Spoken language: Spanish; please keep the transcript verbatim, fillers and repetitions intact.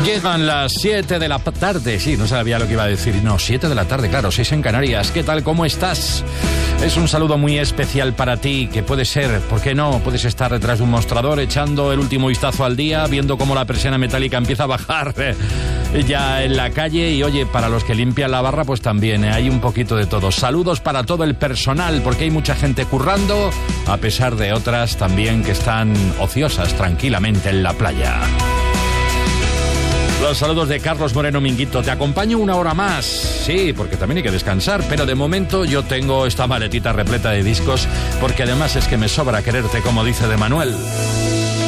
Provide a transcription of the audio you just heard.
Llegan las siete de la tarde. Sí, no sabía lo que iba a decir. No, siete de la tarde, claro, seis en Canarias. ¿Qué tal? ¿Cómo estás? Es un saludo muy especial para ti, que puede ser, ¿por qué no? Puedes estar detrás de un mostrador echando el último vistazo al día, viendo cómo la persiana metálica empieza a bajar eh, ya en la calle. Y oye, para los que limpian la barra, pues también eh, hay un poquito de todo. Saludos para todo el personal, porque hay mucha gente currando, a pesar de otras también que están ociosas tranquilamente en la playa. Los saludos de Carlos Moreno Minguito. Te acompaño una hora más. Sí, porque también hay que descansar, pero de momento yo tengo esta maletita repleta de discos, porque además es que me sobra quererte, como dice de Manuel.